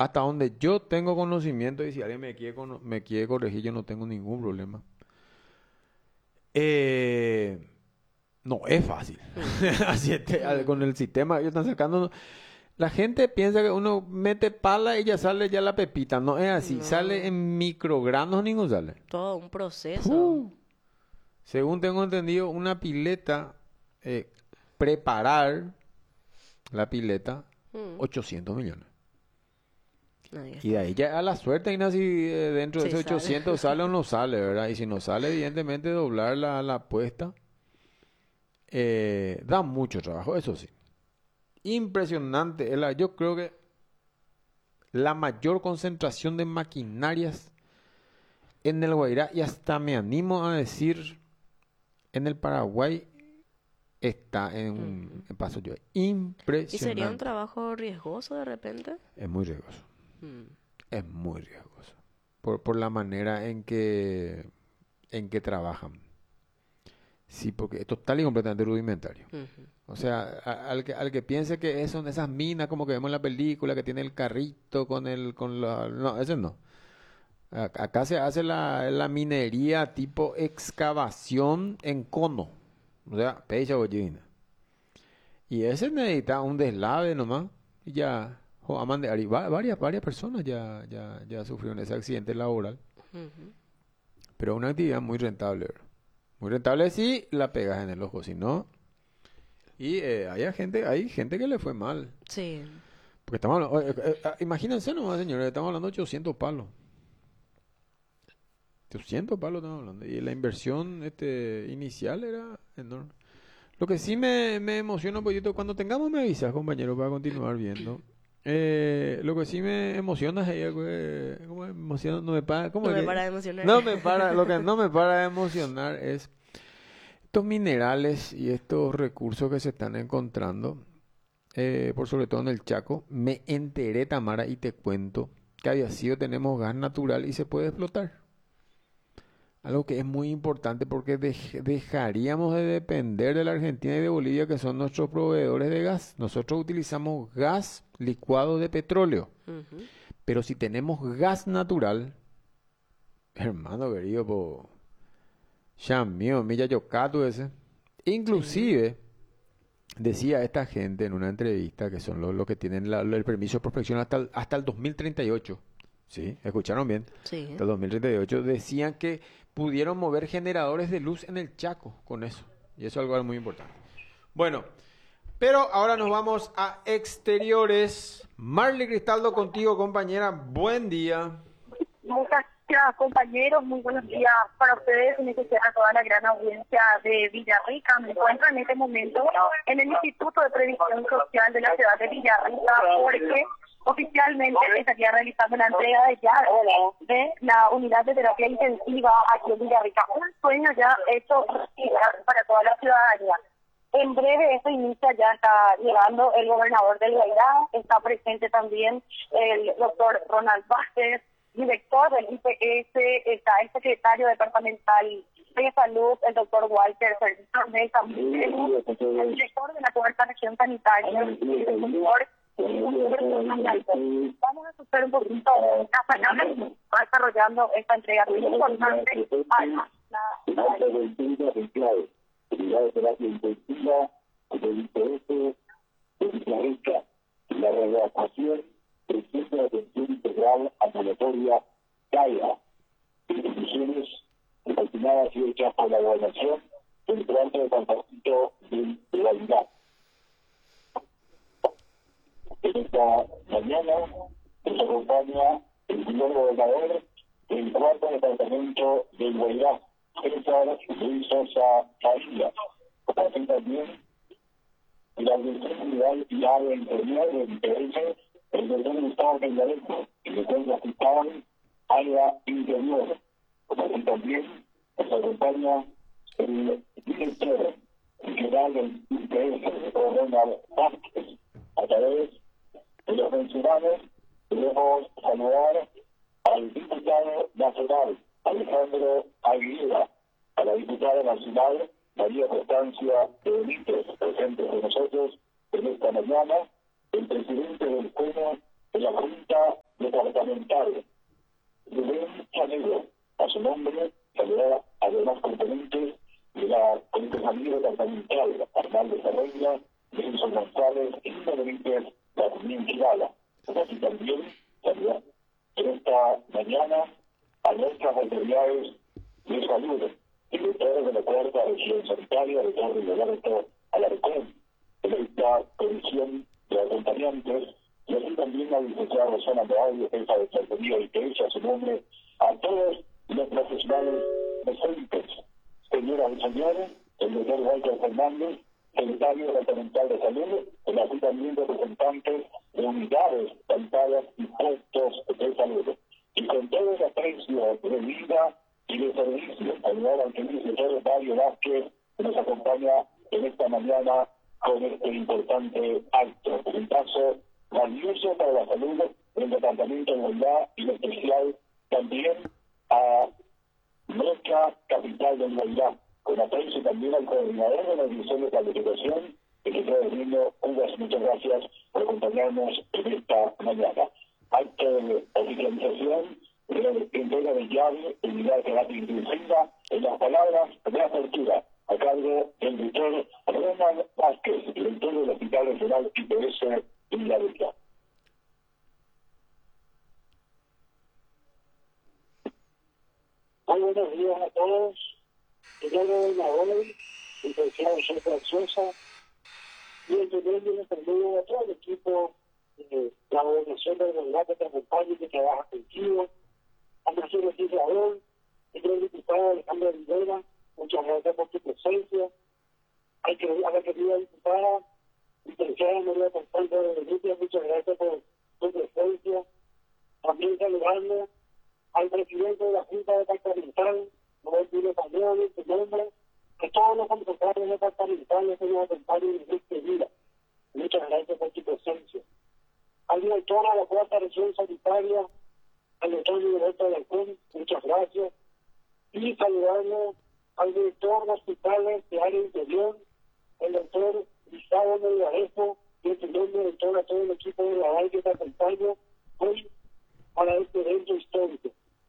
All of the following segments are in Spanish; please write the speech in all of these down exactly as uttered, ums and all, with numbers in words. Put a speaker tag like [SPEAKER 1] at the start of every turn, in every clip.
[SPEAKER 1] hasta donde yo tengo conocimiento, y si alguien me quiere, cono- me quiere corregir, yo no tengo ningún problema. Eh, no es fácil. Así este, al- con el sistema, ellos están sacando. La gente piensa que uno mete pala y ya sale ya la pepita. No es así. Sale
[SPEAKER 2] No,
[SPEAKER 1] en microgramos, ningún sale.
[SPEAKER 2] todo un proceso.
[SPEAKER 1] ¡Fu! Según tengo entendido, una pileta, eh, preparar la pileta,
[SPEAKER 2] Mm,
[SPEAKER 1] ochocientos millones.
[SPEAKER 2] ahí
[SPEAKER 1] Y de
[SPEAKER 2] está.
[SPEAKER 1] ahí ya a la suerte, Ignacio, si eh, dentro de
[SPEAKER 2] Sí,
[SPEAKER 1] esos
[SPEAKER 2] sale.
[SPEAKER 1] ochocientos sale o no sale, ¿verdad? Y si no sale, evidentemente doblar la, la apuesta eh, da mucho trabajo, eso sí. Impresionante. el- Yo creo que la mayor concentración de maquinarias en el Guairá, y hasta me animo a decir en el Paraguay, está en,
[SPEAKER 2] Ujú.
[SPEAKER 1] en Paso Lloy.
[SPEAKER 2] ¿Y sería un
[SPEAKER 1] Impresionante.
[SPEAKER 2] trabajo riesgoso de repente?
[SPEAKER 1] Es muy riesgoso.
[SPEAKER 2] Mm,
[SPEAKER 1] Es muy riesgoso. Por, por la manera en que, en que trabajan. Sí, porque es total y completamente rudimentario.
[SPEAKER 2] ujú.
[SPEAKER 1] O sea, a- al que, al que piense que son esas minas como que vemos en la película, que tiene el carrito con el, con la... No, ese no. A- Acá se hace la, la minería tipo excavación en cono. O sea, pecha bollina. Y ese necesita un deslave nomás. Y ya, jo, aman de ari- va- varias, varias personas ya, ya, ya sufrieron ese accidente laboral.
[SPEAKER 2] Ujú.
[SPEAKER 1] Pero es una actividad muy rentable, ¿verdad? Muy rentable si la pegas en el ojo, si no. Y eh, hay gente, hay gente que le fue mal.
[SPEAKER 2] Sí.
[SPEAKER 1] Porque estamos hablando, eh, eh, eh, imagínense nomás, señores, estamos hablando de ochocientos palos. ochocientos palos estamos hablando. Y la inversión este, inicial era enorme. Lo que sí me, me emociona un poquito, cuando tengamos me avisas, compañero, para continuar viendo. Eh, lo que sí me emociona es ella, que- ¿cómo me emociona? No me para, ¿cómo
[SPEAKER 2] No
[SPEAKER 1] es
[SPEAKER 2] me
[SPEAKER 1] que?
[SPEAKER 2] para de emocionar.
[SPEAKER 1] No me para, lo que no me para de emocionar es estos minerales y estos recursos que se están encontrando, eh, por sobre todo en el Chaco. Me enteré, Tamara, y te cuento que había sido, tenemos gas natural y se puede explotar. Algo que es muy importante porque dej- dejaríamos de depender de la Argentina y de Bolivia, que son nuestros proveedores de gas. Nosotros utilizamos gas licuado de petróleo,
[SPEAKER 2] Ujú.
[SPEAKER 1] pero si tenemos gas natural, hermano querido, po, ya mío, milla yocato ese.
[SPEAKER 2] Sí.
[SPEAKER 1] Inclusive, decía esta gente en una entrevista que son los, los que tienen la- el permiso de prospección hasta el, hasta el dos mil treinta y ocho. Sí, escucharon bien.
[SPEAKER 2] Sí.
[SPEAKER 1] Hasta el dos mil treinta y ocho decían que pudieron mover generadores de luz en el Chaco con eso. Y eso es algo muy importante. Bueno, pero ahora nos vamos a exteriores. Marley Cristaldo contigo, compañera. Buen día.
[SPEAKER 3] Muchas gracias, compañeros. Muy buenos días para ustedes, en especial a toda la gran audiencia de Villarrica. Me encuentro en este momento en el Instituto de Previsión Social de la ciudad de Villarrica, porque oficialmente estaría realizando la entrega de llaves de la unidad de terapia intensiva aquí en Villarrica. Un sueño ya hecho realidad para toda la ciudadanía. En breve esto inicia, ya está llegando el gobernador del Guairá, está presente también el doctor Ronald Vázquez, director del I P S, está el secretario departamental de salud, el doctor Walter Fernández, también el director de la cuarta región sanitaria, el doctor. Vamos a escuchar un poquito hasta acá, va desarrollando esta entrega muy importante a la unidad de terapia intensiva, del I P S, de Villarrica, la redactación del Centro de Atención Integral Ambulatoria CAIA, instituciones determinadas y hechas por la gobernación del Plan de Departamento de Igualdad. En esta mañana nos acompaña el señor gobernador del cuarto departamento de Igualdad, César Luis Sosa Casillas. Así también la Dirección General y Área Interior del I P S, el doctor Gustavo Pendarejo, que se encuentra citado área interior. Así también nos acompaña el director general del I P S, Ronald Vázquez. A través de los mencionados, queremos saludar al diputado nacional Alejandro Aguilera, a la diputada nacional María Constancia de Benítez, presente con nosotros en esta mañana, el presidente del Pleno de la Junta departamental. Rubén Chanelo, a su nombre, saluda a los demás componentes de la Comité de Familia Departamental, Arnaldo Ferreira, Nelson González, Inma Benítez, Carmen Chigala. Así también saluda en esta mañana a nuestras autoridades de salud, directores de la cuarta región sanitaria, doctor Roberto Alarcón, en esta comisión de acompañantes, y así también la licenciada Rosana Moral, defensa de Enfermería y que ella, a su nombre, a todos los profesionales docentes, señoras y señores, el doctor Walter Fernández, secretario departamental de salud, y así también representantes de unidades sanitarias y puestos de salud. Y con todo el aprecio de vida y de servicio, saludar al querido doctor Mario Vázquez, que nos acompaña en esta mañana con este importante acto, un paso valioso para la salud del departamento de Igualdad y en especial también a nuestra capital de Igualdad, con aprecio también al coordinador de la División de Planificación, el doctor Herminio Uvas. Muchas gracias por acompañarnos en esta mañana. Acto de oficialización de la entrega de llave en unidad de terapia intensiva en las palabras de apertura a cargo del doctor Ronald Vázquez, director del Hospital Regional I P S en La Villa. Muy buenos días a todos. Señor gobernador, licenciado Sergio Sosa, y el primer día de a todo el equipo de la gobernación de Igualdad que te acompaña y que trabaja contigo, a nuestro legislador, señor diputado Alejandro Rivera, muchas gracias por tu presencia. Hay que a la querida diputada, licenciada María Constanza de Benítez, muchas gracias por tu presencia. También saludando al presidente de la Junta Departamental, Noel Pino Pañón, en su nombre, que todos los funcionarios departamentales que nos acompañan en este día. Muchas gracias por tu presencia. Al director de la cuarta región sanitaria, al doctor Roberto Alarcón, muchas gracias. Y saludando al director de hospitales de área interior, el doctor Gustavo Melgarejo, y en su nombre de todo, a todo el equipo de la A I que te acompaña hoy para este evento histórico.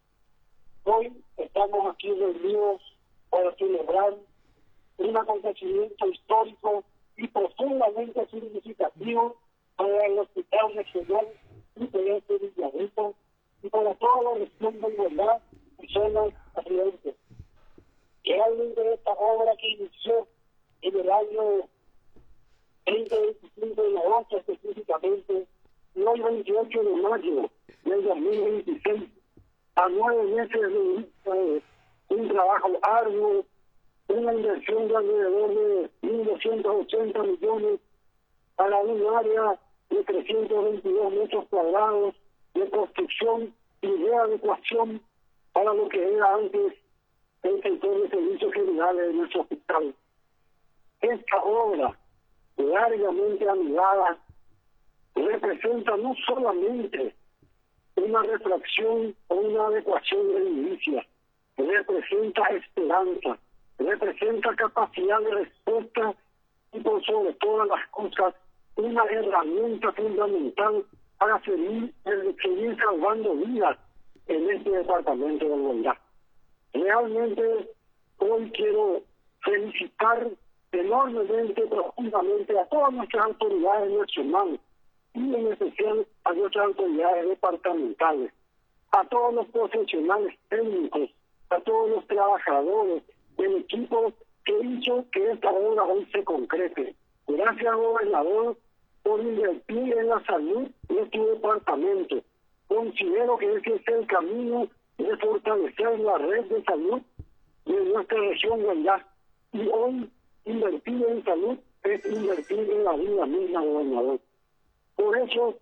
[SPEAKER 3] Hoy estamos aquí reunidos para celebrar un acontecimiento histórico y profundamente significativo para el Hospital Regional I P S de Villavista y para toda la región de Igualdad y zonas accidentes. Realmente esta obra que inició en el año veinte veinticinco de agosto específicamente, y hoy veintiocho de mayo del dos mil veintiséis, a nueve meses de eh, un trabajo arduo, una inversión de alrededor de mil doscientos ochenta millones para un área de trescientos veintidós metros cuadrados de construcción y de adecuación para lo que era antes el sector de servicios generales de nuestro hospital. Esta obra, largamente anhelada, representa no solamente una refracción o una adecuación de edilicia, representa esperanza, representa capacidad de respuesta y por sobre todas las cosas una herramienta fundamental para seguir, seguir salvando vidas en este departamento de Igualdad. Realmente hoy quiero felicitar enormemente, profundamente a todas nuestras autoridades nacionales y en especial a nuestras autoridades departamentales, a todos los profesionales técnicos, a todos los trabajadores del equipo que hizo que esta obra hoy se concrete. Gracias, gobernador, por invertir en la salud de este departamento. Considero que ese es el camino de fortalecer la red de salud de nuestra región Igualdad. Y hoy invertir en salud es invertir en la vida misma, gobernador. Por eso,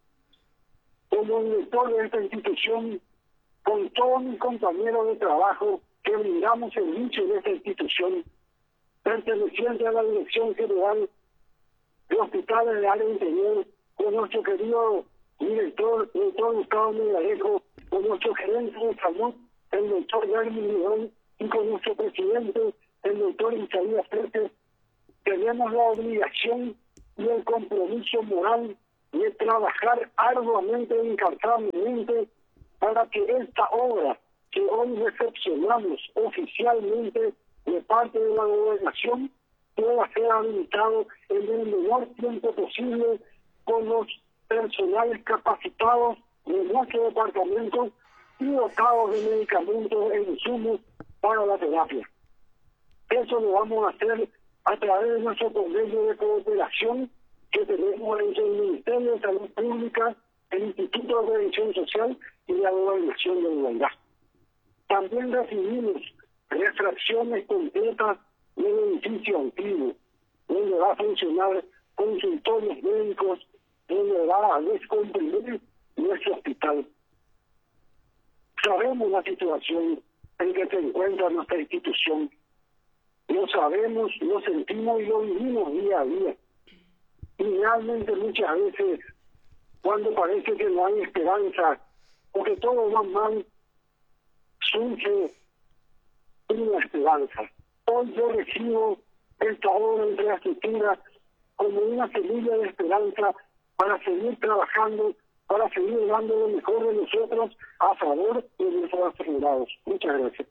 [SPEAKER 3] como director de esta institución, con todos mis compañeros de trabajo que brindamos servicio en esta institución, perteneciente a la Dirección General de Hospitales de Área Interior, con nuestro querido director, el doctor Gustavo Melgarejo, con nuestro gerente de salud, el doctor Germán León, y con nuestro presidente, el doctor Isaías Pérez, tenemos la obligación y el compromiso moral
[SPEAKER 4] de trabajar arduamente e incansablemente para que esta obra que hoy recepcionamos oficialmente de parte de la gobernación pueda ser habilitado en el menor tiempo posible con los personales capacitados de nuestro departamento y dotados de medicamentos e insumos para la terapia. Eso lo vamos a hacer a través de nuestro convenio de cooperación que tenemos entre el Ministerio de Salud Pública, el Instituto de Prevención Social y la Gobernación de Igualdad. También recibimos refracciones completas del edificio antiguo, donde va a funcionar consultorios médicos, donde va a descomprimir nuestro hospital. Sabemos la situación en que se encuentra nuestra institución. Lo sabemos, lo sentimos y lo vivimos día a día. Y realmente muchas veces, cuando parece que no hay esperanza, o que todo va mal, surge una esperanza. Hoy yo recibo esta obra de infraestructura como una semilla de esperanza para seguir trabajando, para seguir dando lo mejor de nosotros a favor de nuestros asegurados. Muchas gracias.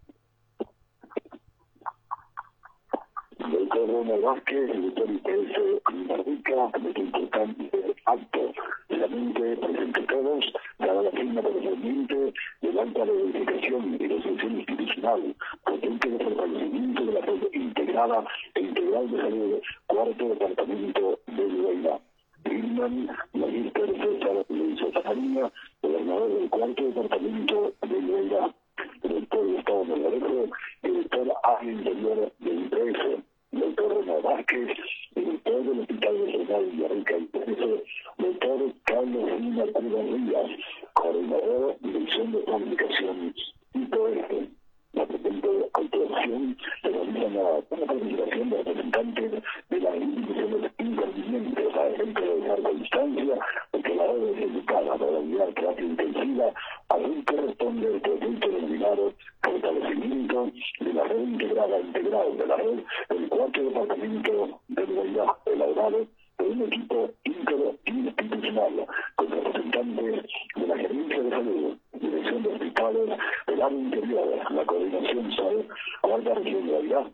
[SPEAKER 3] Doctor Ronald Vázquez, doctor I P S, Barrica, comité importante, acto de la mente, presente a todos, dada la firma correspondiente del acta de verificación y resolución institucional, potente de fortalecimiento de la red integrada e integral de salud, cuarto departamento de Luela. Firman Magíster César Luis Zafaría, gobernador del cuarto departamento de Luela, director del Estado de Vallejo, director área interior del I P S, doctor Ronald Vázquez, director del Hospital Regional Villarrica I P S, doctor Carlos Lima Cuba coordinador de Dirección de Comunicación I P S. La presente autorización realiza una, una participación de representantes de las instituciones intervinientes a ejemplo de larga distancia, porque la obra es dedicada a realizar terapia intensiva, a un corresponde el proyecto denominado fortalecimiento de la red integrada integral de la red, el cuarto departamento de Igualdad, elaborado por un equipo interinstitucional con representantes de la Gerencia de Salud, Dirección de Hospitales, el área interior, la Coordinación Salud, Cuarta Región de Igualdad,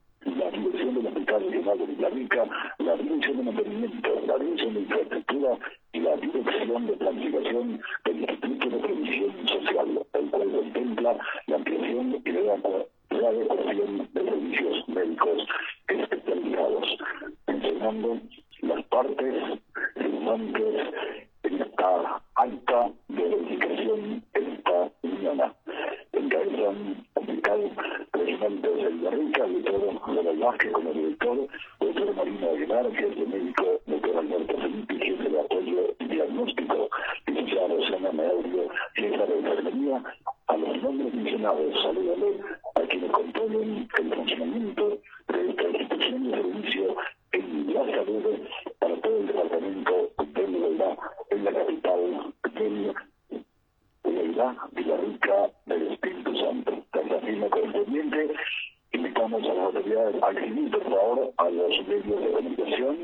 [SPEAKER 3] la Dirección del Hospital Regional de Villarrica, la Dirección de Mantenimiento, la Dirección de Infraestructura y la Dirección de Planificación del Instituto de Previsión Social, el cual contempla la ampliación y la adecuación de servicios médicos especializados, mencionando las partes firmantes en esta acta de verificación esta mañana. Encabezan hospital presidente de Villarrica, el doctor Ronald Vázquez como director, doctor Marino Aguilar, jefe médico, doctor Alberto Felipe, jefe de apoyo y diagnóstico, licenciado Rosana Meaurio, jefa de enfermería. A los nombres mencionados, saludando a quienes componen el funcionamiento de esta institución de servicio en la salud para todo el departamento de Igualdad en la capital de Igualdad, Villarrica del Espíritu Santo. Tras la firma correspondiente, invitamos a las autoridades a escribir, por favor, a los medios de comunicación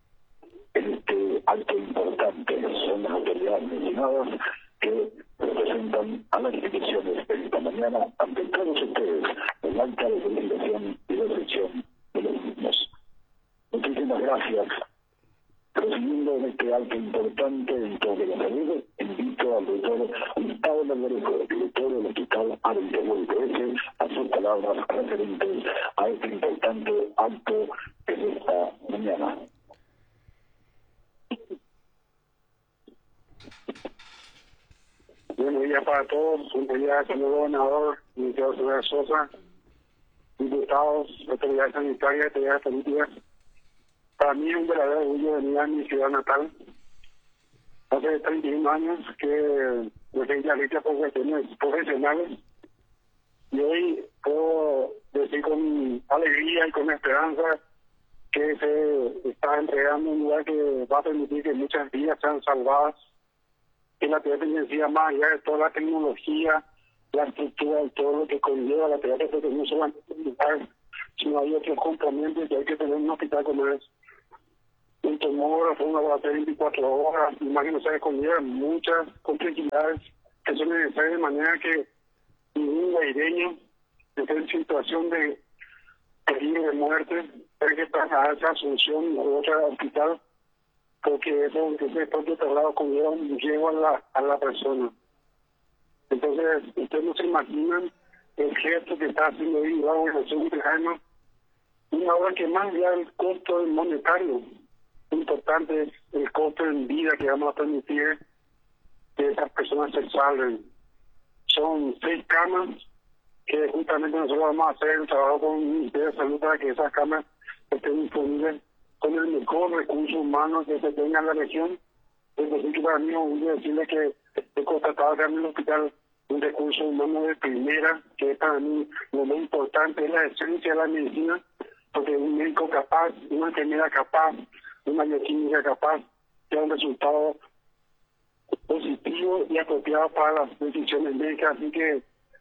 [SPEAKER 3] en este acto importante. Son las autoridades mencionadas que representan a las instituciones esta mañana ante todos ustedes el acta de verificación y recepción de los mismos. Muchísimas gracias. Recibiendo en este acto importante en todo la salud, invito al doctor Gustavo Alvarejo, director del Hospital Área Interior I P S, a sus palabras referentes a este importante acto de esta mañana.
[SPEAKER 4] Buenos días para todos. Buenos días, señor gobernador, ministro de Sosa, diputados, autoridades sanitarias, autoridades políticas. Para mí es un verdadero orgullo venir a mi ciudad natal. Hace treinta y un años que dejé la lista por cuestiones profesionales y hoy puedo decir con alegría y con esperanza que se está entregando un lugar que va a permitir que muchas vidas sean salvadas, que la terapia intensiva, más allá de toda la tecnología, la estructura y todo lo que conlleva la terapia, porque no solamente,, sino hay otros componentes que hay que tener en un hospital como es. un tomógrafo, un laboratorio veinticuatro horas, imagino que conlleva muchas complejidades que son necesarias de manera que ningún guaireño que esté en situación de peligro de muerte tenga que trasladarse a Asunción o otro hospital, porque eso, ese propio traslado conlleva un riesgo a la, a la persona. Entonces, ustedes no se imaginan el gesto que está haciendo ahí la organización tejana, una obra que más allá del costo monetario, importante es el costo en vida que vamos a permitir que esas personas se salven. Son seis camas que justamente nosotros vamos a hacer el trabajo con el Ministerio de Salud para que esas camas estén disponibles con el mejor recurso humano que se tenga en la región. Es decir, que para mí voy a decirle que he constatado que en el hospital un recurso humano de primera, que para mí lo más importante es la esencia de la medicina, porque un médico capaz, una enfermera capaz, una bioquímica capaz, que da un resultado positivo y apropiado para las decisiones médicas. Así que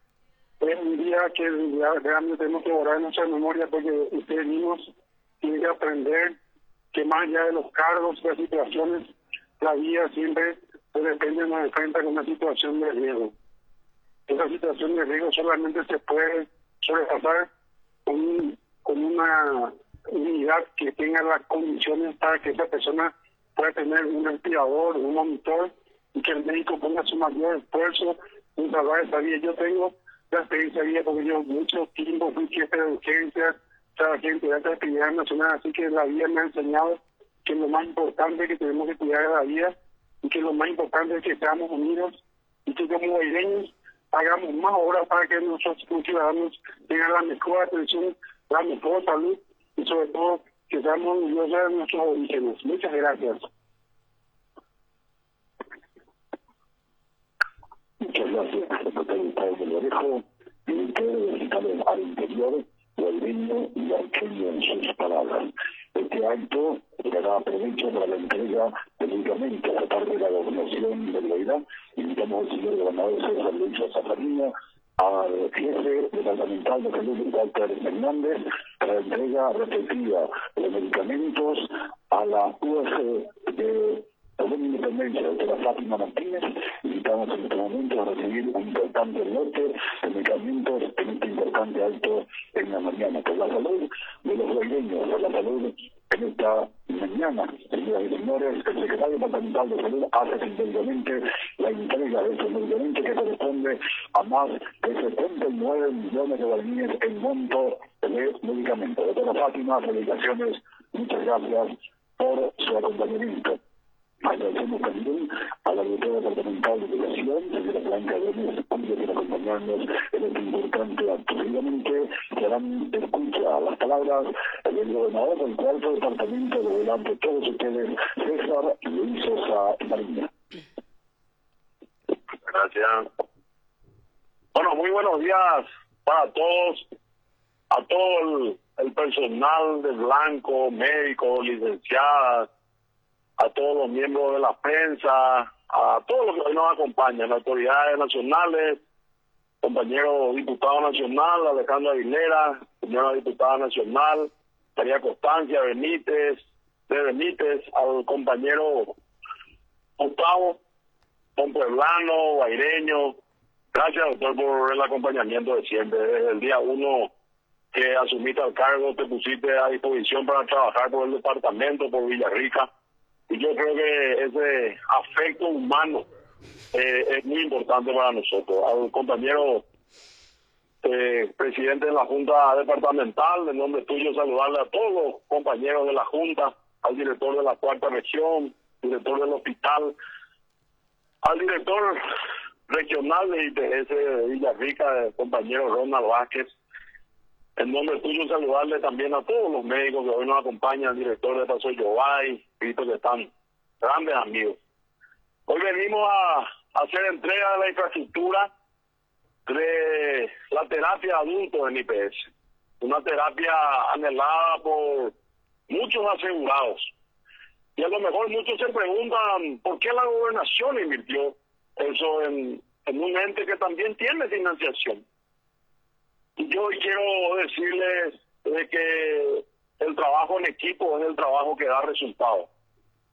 [SPEAKER 4] es un día que realmente tenemos que borrar en nuestra memoria, porque ustedes mismos tienen que aprender que más allá de los cargos, de las situaciones, la vida siempre de repente nos enfrenta con una situación de riesgo. Esa situación de riesgo solamente se puede sobrepasar con, con una unidad que tenga las condiciones para que esa persona pueda tener un respirador, un monitor, y que el médico ponga su mayor esfuerzo en salvar esa vida. Yo tengo la experiencia de vida porque yo mucho tiempo fui jefe de urgencias, trabajé en Teatro de Actividad Nacional, así que la vida me ha enseñado que lo más importante es que tenemos que cuidar de la vida y que lo más importante es que seamos unidos y que como guaireños hagamos más obras para que nuestros ciudadanos tengan la mejor atención, la mejor salud y sobre todo que seamos orgullosos de nuestros orígenes. Muchas gracias.
[SPEAKER 3] Muchas gracias, doctor Pablo Lorejo, director del Hospital al Interior, guaireño y arqueño en sus palabras. Este acto dará provecho para la entrega de medicamentos a parte de la gobernación de Guairá. Invitamos al señor gobernador César Luis Zafarina, al jefe departamental de salud, Walter Hernández, para la entrega respectiva de medicamentos a la U F de la Independencia, la doctora Fátima Martínez. Invitamos en este momento a recibir un importante lote de medicamentos en este importante acto en la mañana, por la salud de los guaireños, por la salud en esta mañana. Señoras y señores, el secretario departamental de salud hace simplemente la entrega de estos medicamentos que corresponde a más de setenta y nueve millones de guaraníes en monto de medicamentos. Doctora Fátima, felicitaciones, muchas gracias por su acompañamiento. Agradecemos también a la directora departamental de educación, señora Blanca Gómez, por acompañarnos en este importante acto. Seguidamente se harán escucha a las palabras del gobernador del cuarto departamento de delante de todos ustedes, César Luis Sosa Mariña.
[SPEAKER 5] Gracias. Bueno, muy buenos días para todos, a todo el, el personal de Blanco, médicos, licenciadas, a todos los miembros de la prensa, a todos los que hoy nos acompañan, autoridades nacionales, compañero diputado nacional, Alejandro Aguilera, señora diputada nacional, María Constancia Benítez, de Benítez, al compañero Gustavo, don pueblano, guaireño. Gracias, doctor, por el acompañamiento de siempre. Desde el día uno que asumiste el cargo, te pusiste a disposición para trabajar por el departamento, por Villarrica. Y yo creo que ese afecto humano eh, es muy importante para nosotros. Al compañero eh, presidente de la Junta Departamental, en nombre tuyo saludarle a todos los compañeros de la Junta, al director de la Cuarta Región, director del hospital, al director regional de I P S de Villarrica, el compañero Ronald Vázquez. En nombre tuyo saludarle también a todos los médicos que hoy nos acompañan, el director de Paso Yobay, visto que están grandes amigos. Hoy venimos a, a hacer entrega de la infraestructura de la terapia adultos en I P S. Una terapia anhelada por muchos asegurados. Y a lo mejor muchos se preguntan por qué la gobernación invirtió eso en, en un ente que también tiene financiación. Y yo hoy quiero decirles de que el trabajo en equipo es el trabajo que da resultados.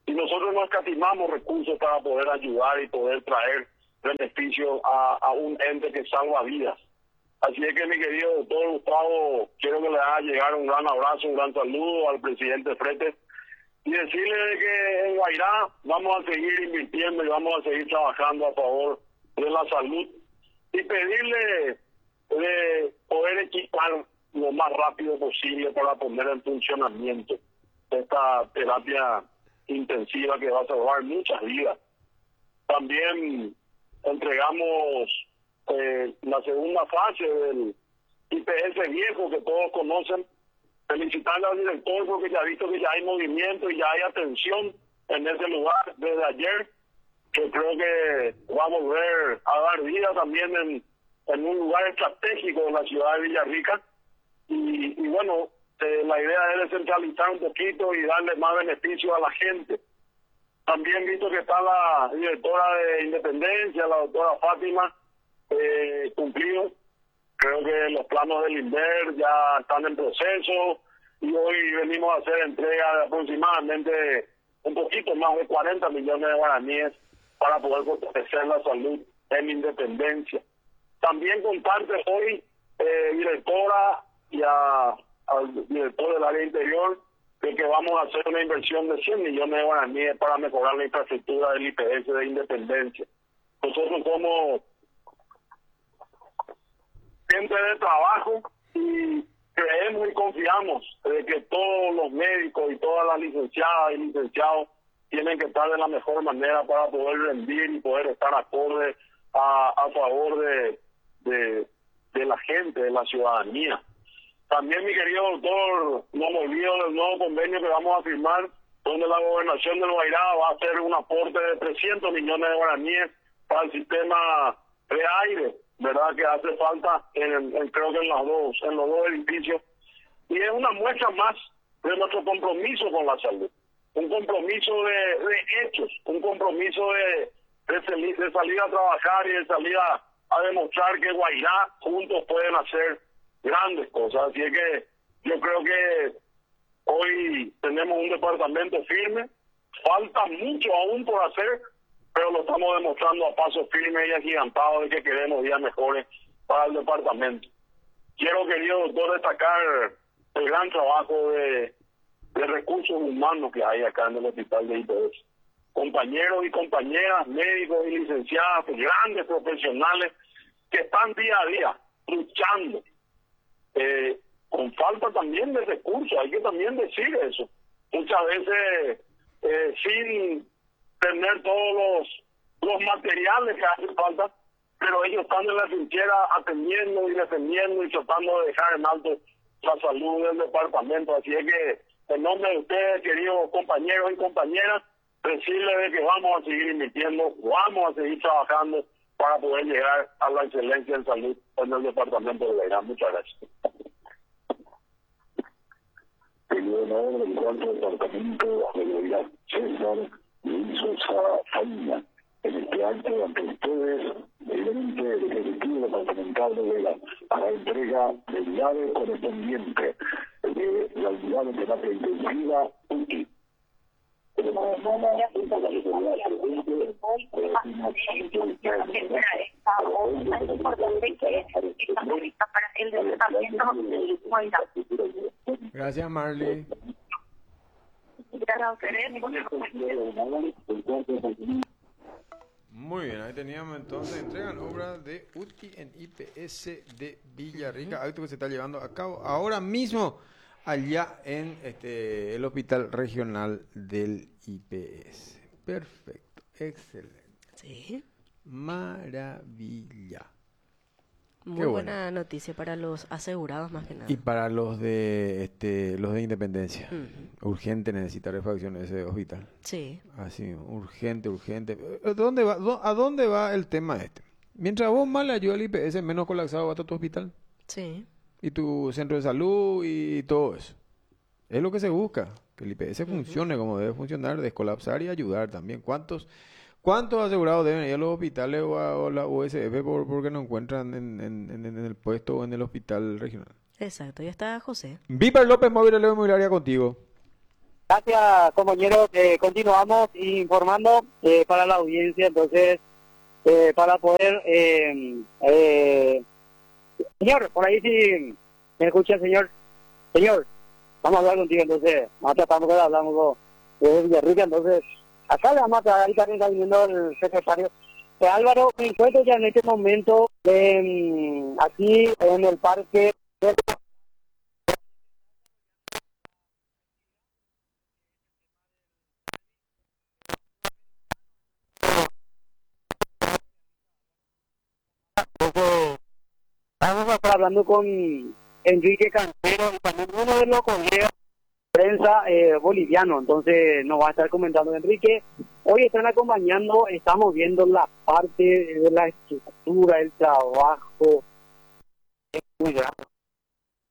[SPEAKER 5] y nosotros no escatimamos recursos para poder ayudar y poder traer beneficios a, a un ente que salva vidas. Así es que, mi querido doctor Gustavo, quiero que le haga llegar un gran abrazo, un gran saludo al presidente Fretes y decirle que en Guairá vamos a seguir invirtiendo y vamos a seguir trabajando a favor de la salud y pedirle de poder equipar lo más rápido posible para poner en funcionamiento esta terapia intensiva que va a salvar muchas vidas. También entregamos eh, la segunda fase del I P S viejo que todos conocen. Felicitarle al director porque ya ha visto que ya hay movimiento y ya hay atención en ese lugar desde ayer, que creo que va a volver a dar vida también en, en un lugar estratégico de la ciudad de Villarrica. Y, y bueno, eh, la idea es descentralizar un poquito y darle más beneficio a la gente. También visto que está la directora de Independencia, la doctora Fátima, eh, cumplido. Creo que los planos del INDER ya están en proceso y hoy venimos a hacer entrega de aproximadamente un poquito más de cuarenta millones de guaraníes para poder fortalecer la salud en Independencia. También contarte hoy, eh, directora y a, al director del área interior, de que vamos a hacer una inversión de cien millones de guaraníes para mejorar la infraestructura del I P S de Independencia. Nosotros somos gente de trabajo y creemos y confiamos de que todos los médicos y todas las licenciadas y licenciados tienen que estar de la mejor manera para poder rendir y poder estar acorde a, a favor de, de, de la gente, de la ciudadanía. También, mi querido doctor, no me olvido del nuevo convenio que vamos a firmar, donde la gobernación del Guairá va a hacer un aporte de trescientos millones de guaraníes para el sistema de aire, ¿verdad? Que hace falta, en, en, creo que en, las dos, en los dos edificios. Y es una muestra más de nuestro compromiso con la salud. Un compromiso de, de hechos, un compromiso de, de, salir, de salir a trabajar y de salir a, a demostrar que Guairá juntos pueden hacer grandes cosas. Así es que yo creo que hoy tenemos un departamento firme, falta mucho aún por hacer, pero lo estamos demostrando a paso firme y agigantado de que queremos días mejores para el departamento. Quiero, querido doctor, destacar el gran trabajo de, de recursos humanos que hay acá en el hospital de I P S. Compañeros y compañeras, médicos y licenciadas, grandes profesionales que están día a día luchando. Eh, con falta también de recursos, hay que también decir eso. Muchas veces eh, sin tener todos los, los materiales que hacen falta, pero ellos están en la trinchera atendiendo y defendiendo y tratando de dejar en alto la salud del departamento. Así es que, en nombre de ustedes, queridos compañeros y compañeras, decirles de que vamos a seguir invirtiendo, vamos a seguir trabajando para poder llegar a la excelencia en salud en el departamento de Guairá. Muchas gracias.
[SPEAKER 3] El gobernador del cuarto departamento de Guairá, César Luis Sosa Faina, en este acto ante ustedes, el gerente del Ejecutivo Departamental de Vega hará entrega del llave correspondiente de la unidad de terapia intensiva U T I.
[SPEAKER 6] Es importante que esta pública para el departamento de Guairá.
[SPEAKER 1] Gracias, Marley. Muy bien, ahí teníamos entonces, entregan obras de U T I en I P S de Villarrica, acto que se está llevando a cabo ahora mismo allá en este el Hospital Regional del I P S. Perfecto, excelente.
[SPEAKER 2] Sí.
[SPEAKER 1] Maravilla.
[SPEAKER 2] Muy
[SPEAKER 1] Qué
[SPEAKER 2] buena
[SPEAKER 1] bueno.
[SPEAKER 2] noticia para los asegurados más que nada.
[SPEAKER 1] Y para los de este los de Independencia.
[SPEAKER 2] Ujú.
[SPEAKER 1] Urgente necesita refacción ese hospital.
[SPEAKER 2] Sí.
[SPEAKER 1] Así mismo, urgente, urgente. ¿A dónde va, dó- ¿A dónde va el tema este? Mientras vos más le ayudas al I P S, menos colapsado va a estar tu hospital.
[SPEAKER 2] Sí.
[SPEAKER 1] Y tu centro de salud y todo eso. Es lo que se busca. Que el I P S
[SPEAKER 2] Ujú.
[SPEAKER 1] funcione como debe funcionar, descolapsar y ayudar también. ¿Cuántos cuántos asegurados deben ir a los hospitales o a o la U S F por, porque no encuentran en, en, en, en el puesto o en el hospital regional?
[SPEAKER 2] Exacto. Ya está José.
[SPEAKER 1] Viper López, Móvil Leo Inmobiliaria contigo.
[SPEAKER 7] Gracias, compañeros. Eh, continuamos informando eh, para la audiencia, entonces, eh, para poder... Eh, eh, señor, por ahí si me escucha el señor. Señor, vamos a hablar contigo, entonces. Vamos a tratar de hablamos con de Villarrica, entonces... Acá le vamos a tratar, ahí también está viniendo el secretario. Eh, Álvaro, me encuentro ya en este momento eh, aquí en el parque... De... Vamos a estar hablando con Enrique Cancero, también uno de los colegas de prensa eh, boliviano, entonces nos va a estar comentando Enrique. Hoy están acompañando, estamos viendo la parte de la estructura, el trabajo, es muy grande.